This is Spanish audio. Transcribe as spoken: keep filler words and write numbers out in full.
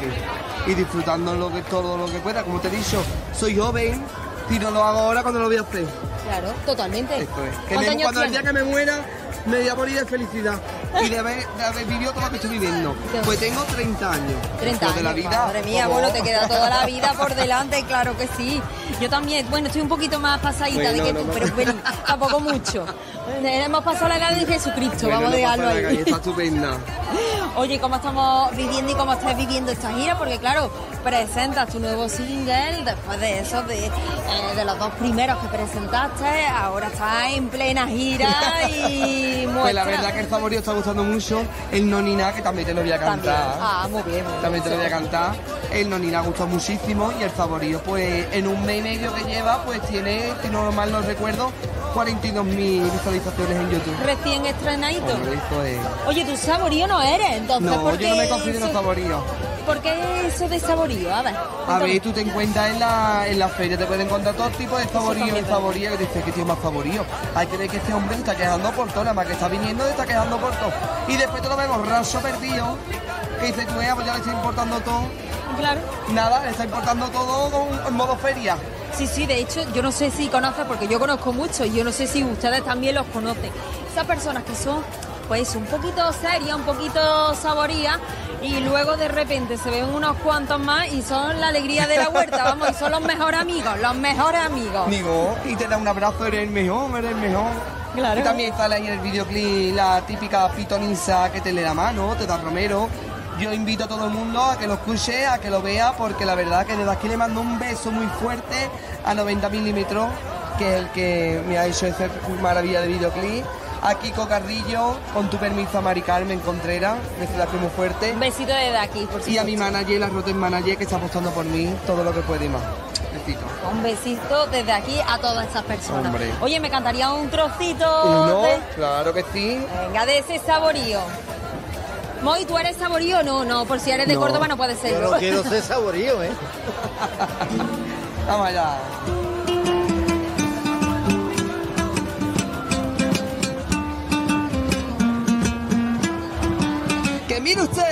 parque y disfrutando lo que, todo lo que pueda. Como te he dicho, soy joven, si no lo hago ahora, ¿cuándo lo voy a hacer? Claro, totalmente. Esto es. Que ¿Cuántos me- años cuando el tienes? día que me muera, me voy a morir de felicidad y de haber, de haber vivido todo lo que estoy viviendo. Pues tengo treinta años. treinta Lo de la años, vida, madre mía, como- bueno, te queda toda la vida por delante, claro que sí. Yo también, bueno, estoy un poquito más pasadita Bueno, de que no, tú, no. pero bueno, tampoco mucho. Hemos pasado la edad de Jesucristo, Bueno, vamos a no dejarlo pasa nada, ahí. que está estupenda. Oye, ¿cómo estamos viviendo y cómo estás viviendo esta gira? Porque claro, presentas tu nuevo single después de eso, de, eh, de los dos primeros que presentaste, ahora estás en plena gira y muestra. Pues la verdad que el favorito está gustando mucho. El Nonina, que también te lo voy a También. cantar. Ah, muy bien, muy bien. También te lo voy a cantar. El Nonina gustó muchísimo y el favorito, pues en un mes y medio que lleva, pues tiene, si no mal no recuerdo, cuarenta y dos mil visualizaciones en YouTube. Recién estrenadito. Hombre, esto es... Oye, tú saborío no eres, entonces, No, ¿por yo no qué me considero eso- favorito. ¿Por qué eso de saborío? A ver. A ver, tú te encuentras en la, en la feria, te pueden encontrar todo tipo de favoríos también y es favoríos, que dices que tío más favorío. Hay que ver que este hombre se está quejando por todo, nada más que está viniendo, se está quejando por todo. Y después te lo ves borracho, perdido, que dice tú, "Eh, pues ya le está importando todo". Claro. Nada, le está importando todo con- en modo feria. Sí, sí, de hecho, yo no sé si conoces, porque yo conozco mucho, y yo no sé si ustedes también los conocen. Esas personas que son, pues, un poquito serias, un poquito saborías, y luego de repente se ven unos cuantos más y son la alegría de la huerta, vamos, y son los mejores amigos, los mejores amigos. Digo, y te da un abrazo, eres el mejor, eres el mejor. Claro. Y también sale ahí en el videoclip la típica pitonisa que te le da mano, te da romero. Yo invito a todo el mundo a que lo escuche, a que lo vea, porque la verdad que desde aquí le mando un beso muy fuerte a noventa milímetros, que es el que me ha hecho esa maravilla de videoclip. A Kiko Carrillo, con tu permiso a Mari Carmen Contreras, me se la muy fuerte. Un besito desde aquí, por supuesto. Y a mi manager, la Roten Manager, que está apostando por mí todo lo que puede y más. Besito. Un besito desde aquí a todas esas personas. Hombre. Oye, me cantaría un trocito Uno, de... claro que sí. Venga, de ese saborío. Moy, ¿tú eres saborío o no? No, por si eres de No. Córdoba no puede Yo ser. no quiero ser saborío, ¿eh? Vamos allá. Que mire usted,